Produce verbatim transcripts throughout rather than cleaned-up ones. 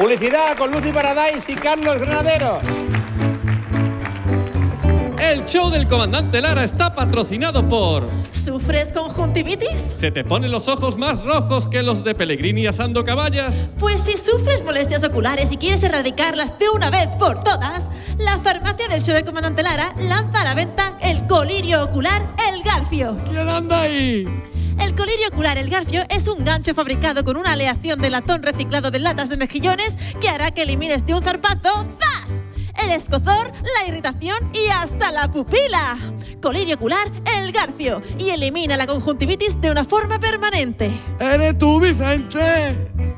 Publicidad con Lucy Paradise y Carlos Granadero. El show del comandante Lara está patrocinado por... ¿Sufres conjuntivitis? ¿Se te ponen los ojos más rojos que los de Pellegrini asando caballas? Pues si sufres molestias oculares y quieres erradicarlas de una vez por todas, la farmacia del show del comandante Lara lanza a la venta el colirio ocular El Garfio. ¿Quién anda ahí? El colirio ocular El Garfio es un gancho fabricado con una aleación de latón reciclado de latas de mejillones que hará que elimines de un zarpazo ¡zas! El escozor, la irritación y hasta la pupila. Colirio ocular El Garfio y elimina la conjuntivitis de una forma permanente. ¡Eres tú, Vicente!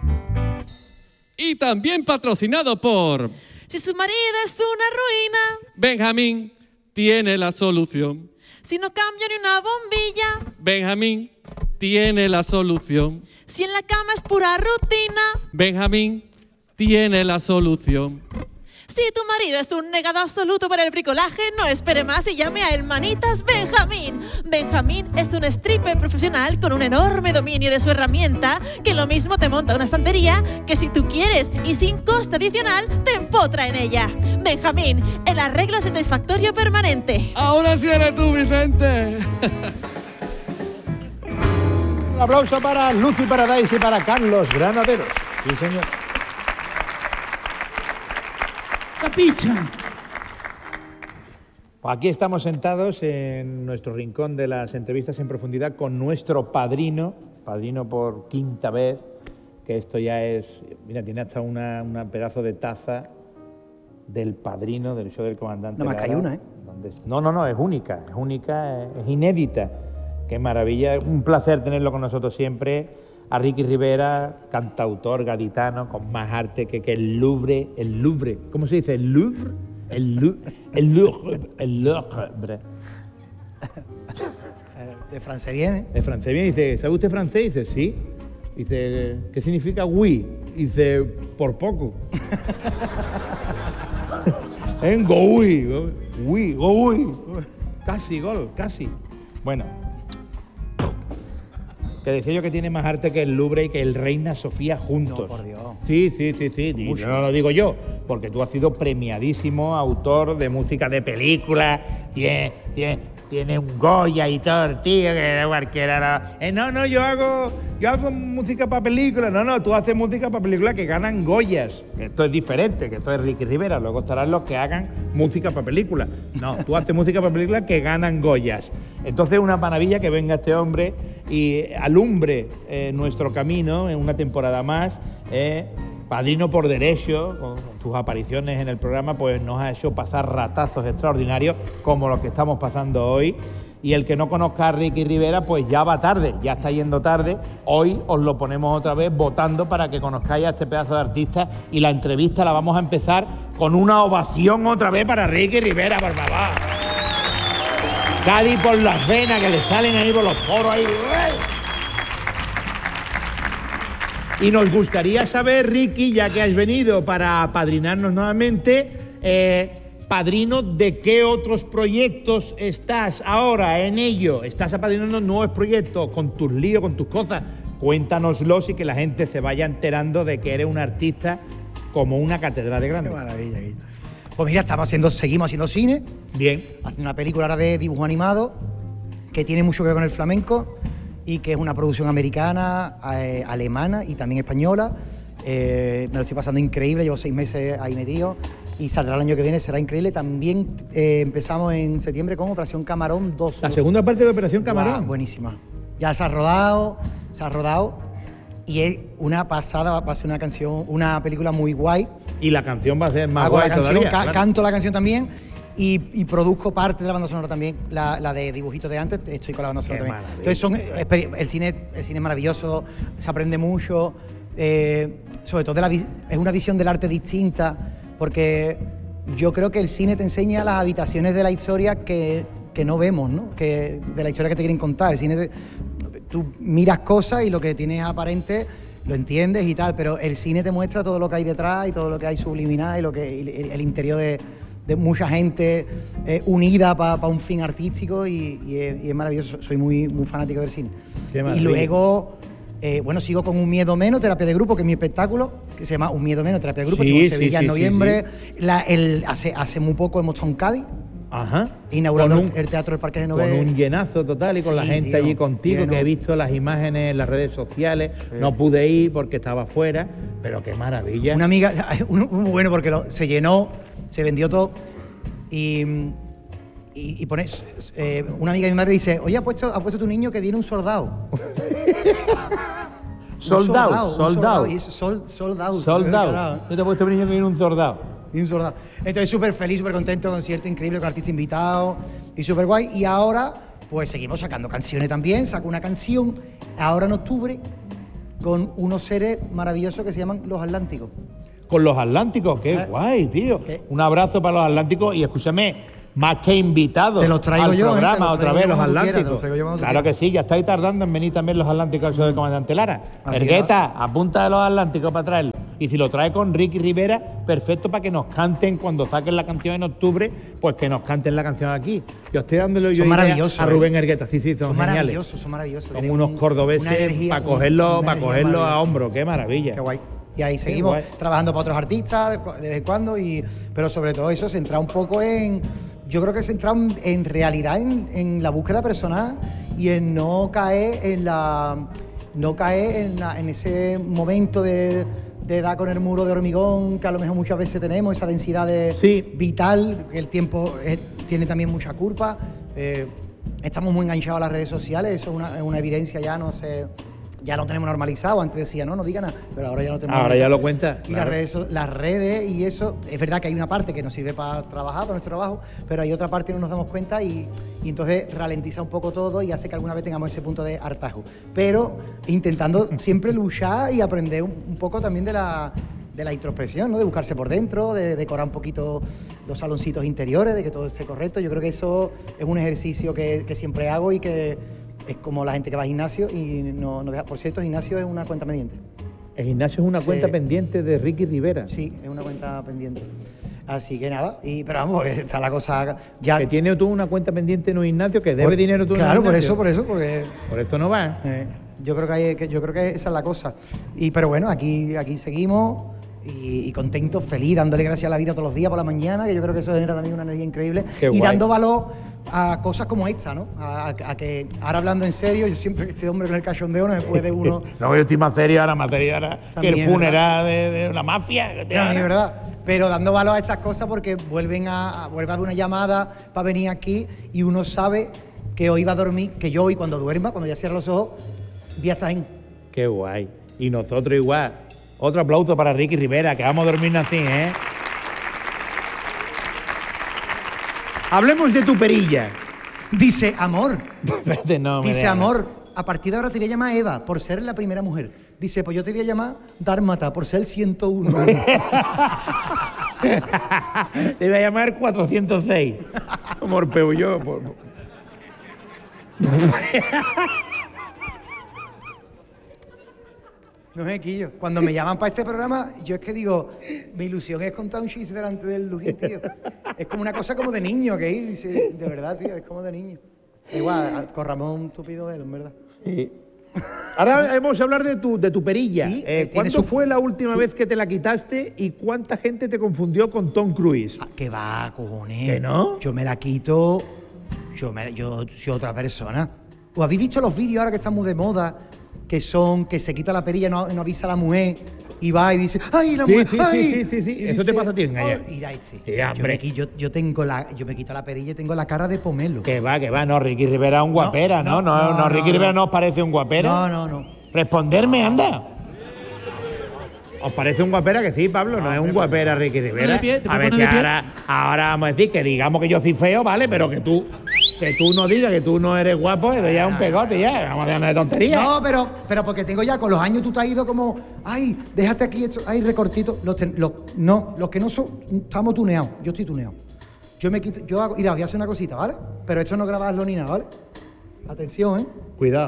Y también patrocinado por... Si su marido es una ruina, Benjamín tiene la solución. si no cambia ni una bombilla, Benjamín tiene la solución. si en la cama es pura rutina, Benjamín tiene la solución. si tu marido es un negado absoluto por el bricolaje, no espere más y llame a Hermanitas Benjamín. Benjamín es un stripper profesional con un enorme dominio de su herramienta, que lo mismo te monta una estantería que si tú quieres y sin coste adicional te empotra en ella. Benjamín, el arreglo satisfactorio permanente. Ahora sí eres tú, Vicente. Un aplauso para Lucy Paradise y para Carlos Granaderos. Sí, señor. Capicha. Pues aquí estamos sentados en nuestro rincón de las entrevistas en profundidad con nuestro padrino, padrino por quinta vez, que esto ya es, mira, tiene hasta una, una pedazo de taza del padrino del show del comandante. No me Lara, cae una, ¿eh? donde, no, no, no, es única, es única, es inédita. Qué maravilla, un placer tenerlo con nosotros siempre. A Ricky Rivera, cantautor gaditano, con más arte que, que el Louvre, el Louvre, ¿cómo se dice? ¿El Louvre? El Louvre, el Louvre, el Louvre. De francés viene. De francés viene, dice, ¿sabe usted francés? Dice, sí. Dice, ¿qué significa oui? Dice, por poco. En go oui, go oui, go oui. Casi gol, casi. Bueno. Que decía yo que tiene más arte que el Louvre y que el Reina Sofía juntos. No, por Dios. Sí, sí, sí, sí. Y no lo digo yo, porque tú has sido premiadísimo autor de música de películas. Tiene, tiene, tiene un Goya y todo, tío, que de cualquiera. No. Eh, no, no, yo hago, yo hago música para películas. No, no, tú haces música para películas que ganan Goyas. Esto es diferente, que esto es Ricky Rivera. Luego estarán los que hagan música para películas. No, tú haces música para películas que ganan Goyas. Entonces, una maravilla que venga este hombre y alumbre eh, nuestro camino en una temporada más. Eh, padrino por derecho, con tus apariciones en el programa, pues nos ha hecho pasar ratazos extraordinarios como los que estamos pasando hoy. Y el que no conozca a Ricky Rivera, pues ya va tarde, ya está yendo tarde. Hoy os lo ponemos otra vez votando para que conozcáis a este pedazo de artista y la entrevista la vamos a empezar con una ovación otra vez para Ricky Rivera, por favor. Cádiz por las venas, que le salen ahí por los poros ahí. Y nos gustaría saber, Ricky, ya que has venido para apadrinarnos nuevamente, eh, padrino, ¿de qué otros proyectos estás ahora en ello? ¿Estás apadrinando nuevos proyectos con tus líos, con tus cosas? Cuéntanoslos y que la gente se vaya enterando de que eres un artista como una catedral de grande. Qué maravilla, Guillo. Pues mira, estamos haciendo, seguimos haciendo cine. Bien. Haciendo una película ahora de dibujo animado que tiene mucho que ver con el flamenco y que es una producción americana, eh, alemana y también española. Eh, me lo estoy pasando increíble, llevo seis meses ahí metido y saldrá el año que viene, será increíble. También eh, empezamos en septiembre con Operación Camarón dos. La segunda parte de Operación Camarón. Wow, buenísima. Ya se ha rodado, se ha rodado y es una pasada, va a ser una canción, una película muy guay. Y la canción va a ser más Hago guay la canción, todavía. ca Claro. Canto la canción también y, y produzco parte de la banda sonora también, la, la de dibujitos de antes, estoy con la banda sonora Qué también. maravilla. Entonces son, el cine, el cine es maravilloso, se aprende mucho, eh, sobre todo de la, es una visión del arte distinta, porque yo creo que el cine te enseña las habitaciones de la historia que, que no vemos, ¿no? Que, de la historia que te quieren contar. El cine te, tú miras cosas y lo que tienes aparente lo entiendes y tal, pero el cine te muestra todo lo que hay detrás y todo lo que hay subliminal y lo que el, el interior de, de mucha gente eh, unida para pa un fin artístico y, y, es, y es maravilloso. Soy muy, muy fanático del cine. Qué Y maravilla. luego Eh, bueno, sigo con Un Miedo Menos, terapia de grupo, que es mi espectáculo, que se llama Un Miedo Menos, terapia de grupo. Sí, Estuve en sí, Sevilla sí, en noviembre. sí, sí. La, el, hace, hace muy poco hemos estado en Cádiz, Ajá. inaugurando Con un- el Teatro del Parque de Con Novel. un llenazo total y con la Sí, gente tío, allí contigo, lleno. que he visto las imágenes en las redes sociales. Sí. No pude ir porque estaba fuera, pero qué maravilla. Una amiga, uno- muy bueno porque lo- se llenó, se vendió todo y, y, y pone, eh, una amiga de mi madre dice, oye, ha puesto, ha puesto tu niño que viene un soldado. Un Soldado, un soldado. Y es sol, soldado. Soldado. Yo te he puesto un niño que viene un soldado. Y un soldado. Entonces, súper feliz, súper contento, concierto increíble con artistas invitados y súper guay. Y ahora, pues seguimos sacando canciones también. Saco una canción ahora en octubre con unos seres maravillosos que se llaman Los Atlánticos. Con los Atlánticos, qué ¿Eh? guay, tío. ¿Qué? Un abrazo para los Atlánticos y escúchame, más que invitados Te los traigo al yo, ¿eh? programa Te los otra traigo vez, yo los cuando tú quieras, Atlánticos. te los traigo yo cuando tú Claro quieras. que sí, ya estáis tardando en venir también los Atlánticos, eso del comandante Lara. Así Ergueta, apunta de los Atlánticos para traerlo. Y si lo trae con Ricky Rivera, perfecto para que nos canten cuando saquen la canción en octubre, pues que nos canten la canción aquí. Yo estoy dándole yo Son idea maravillosos, a ¿eh? Rubén Ergueta, sí, sí, son, Son geniales. maravillosos, son maravillosos. Son Tienen unos un- cordobeses una energía- para una- cogerlo, una para energía cogerlo a maravillosa. hombro, qué maravilla. Qué guay. Y ahí seguimos guay. trabajando para otros artistas de vez en cuando, y, pero sobre todo eso, centrado un poco en. Yo creo que centrado en, en realidad en, en la búsqueda personal y en no caer en la. No caer en, la- en ese momento de, de dar con el muro de hormigón que a lo mejor muchas veces tenemos, esa densidad de Sí. vital, que el tiempo eh, tiene también mucha culpa. Eh, estamos muy enganchados a las redes sociales, eso es una, es una evidencia ya, no sé. Ya lo tenemos normalizado, antes decía, no, no diga nada, pero ahora ya lo tenemos Ahora ya normalizado. lo cuenta. Y claro. las, redes, so- las redes y eso, es verdad que hay una parte que nos sirve para trabajar, para nuestro trabajo, pero hay otra parte que no nos damos cuenta y, y entonces ralentiza un poco todo y hace que alguna vez tengamos ese punto de hartazgo. Pero intentando siempre luchar y aprender un, un poco también de la, de la introspección, ¿no? De buscarse por dentro, de decorar un poquito los saloncitos interiores, de que todo esté correcto. Yo creo que eso es un ejercicio que, que siempre hago y que es como la gente que va al gimnasio y no, no deja. Por cierto, gimnasio es una cuenta pendiente. El gimnasio es una Sí. cuenta pendiente de Ricky Rivera. Sí, es una cuenta pendiente. Así que nada, y, pero vamos, está la cosa ya. Que tiene tú una cuenta pendiente en un gimnasio, que debe por- dinero tú en un Claro, por gimnasio. eso, por eso, porque Por eso no va. eh, yo creo que hay, que yo creo que esa es la cosa. Y pero bueno, aquí, aquí seguimos y, y contentos, feliz, dándole gracias a la vida todos los días por la mañana, que yo creo que eso genera también una energía increíble. Qué y guay. dando valor a cosas como esta, ¿no? A, a- a que ahora hablando en serio, yo siempre este hombre con el cachondeo no me puede uno. No, yo estoy más serio ahora, más serio ahora que También, el funeral de, de una mafia. que te- También, ¿verdad? Pero dando valor a estas cosas porque vuelven a, a- vuelve a haber una llamada para venir aquí y uno sabe que hoy va a dormir, que yo hoy cuando duerma, cuando ya cierre los ojos, voy a estar en. Qué guay. Y nosotros igual. Otro aplauso para Ricky Rivera, que vamos a dormir así, ¿eh? Hablemos de tu perilla. Dice, amor, Espérate, no, me dice, deja. amor, a partir de ahora te voy a llamar Eva por ser la primera mujer. Dice, pues yo te voy a llamar Dármata por ser el ciento uno. Te voy a llamar cuatrocientos seis. Amor Peugeot. Por... No es Quillo. Cuando me llaman para este programa, yo es que digo, mi ilusión es contar un chiste delante del Lujín, tío. Es como una cosa como de niño, que ahí dice, de verdad, tío, es como de niño. Igual, con Ramón Tupido él, en verdad. Sí. Ahora vamos a hablar de tu, de tu perilla. Sí, Eh, eh, tiene ¿Cuándo su- fue la última su- vez que te la quitaste y cuánta gente te confundió con Tom Cruise? Ah, que va, cojones. ¿Que no? Yo me la quito, yo, me, yo soy otra persona. ¿O habéis visto los vídeos ahora que están muy de moda? Que son, que se quita la perilla y no, no avisa a la mujer y va y dice, ¡ay, la Sí, mujer! sí, ay! sí, sí, sí, sí. Y Eso te pasa a ti, en "Ay". ella. Mira este. Sí, yo, hombre. me, qui- yo, yo tengo la, yo me quito la perilla y tengo la cara de pomelo. Que va, que va, no, Ricky Rivera es un guapera, ¿no? No, no, no, no, Ricky no. Rivera no os parece un guapera. No, no, no. Responderme, anda. ¿Os parece un guapera? Que sí, Pablo, no, es un guapera Ricky Rivera. de pie, te A ver, pones que de pie. ahora, ahora vamos a decir que digamos que yo soy feo, ¿vale? Pero que tú, que tú no digas que tú no eres guapo, eso ya es un pegote, ya. Vamos a dejarnos de tonterías. No, pero, pero porque tengo ya, con los años tú te has ido como, ay, déjate aquí esto, ay, recortito. Los, ten- los- no, los que no son, estamos tuneados. Yo estoy tuneado. Yo me quito, yo hago, mira, voy a hacer una cosita, ¿vale? Pero esto no grabarlo ni nada, ¿vale? Atención, ¿eh? Cuidado.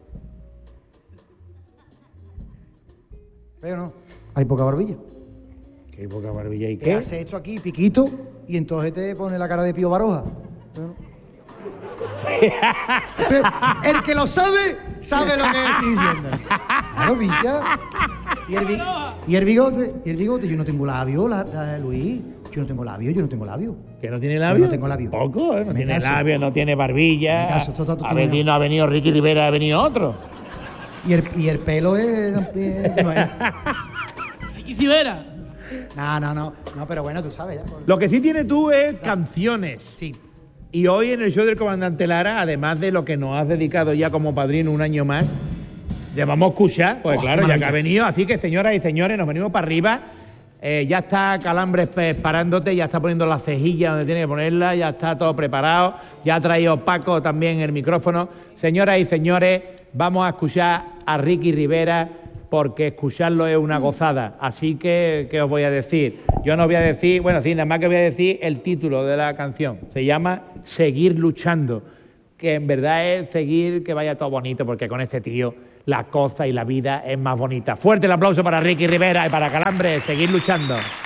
Pero no, hay poca barbilla. Qué poca barbilla y Te qué. hace esto aquí, piquito, y entonces te pone la cara de Pío Baroja. Bueno, Entonces, el que lo sabe, sabe lo que estoy diciendo. Claro, bicha. Y el, bi- y el bigote, y el bigote, yo no tengo labio, la, la- Luis. Yo no tengo labio, yo no tengo labio. ¿Que no tiene labio? no tengo labio. Poco, ¿eh? No Me tiene caso. labio, no tiene barbilla. Me caso, esto- esto- A ver si no ha venido Ricky Rivera, ha venido otro. Y el, y el pelo es también. No, es. Ricky Rivera. no, no, no, no, pero bueno, tú sabes ya. Lo que sí tienes tú es canciones. Sí. Y hoy en el show del Comandante Lara, además de lo que nos has dedicado ya como padrino un año más, le vamos a escuchar, pues Oh, claro, qué ya que maravilla. ha venido. Así que, señoras y señores, nos venimos para arriba. Eh, ya está Calambres pues, parándote, ya está poniendo las cejillas donde tiene que ponerla, ya está todo preparado. Ya ha traído Paco también el micrófono. Señoras y señores, vamos a escuchar a Ricky Rivera, porque escucharlo es una gozada. Así que, ¿qué os voy a decir? Yo no voy a decir, bueno, sí, nada más que voy a decir el título de la canción. Se llama Seguir luchando, que en verdad es seguir que vaya todo bonito, porque con este tío la cosa y la vida es más bonita. Fuerte el aplauso para Ricky Rivera y para Calambres. Seguir luchando.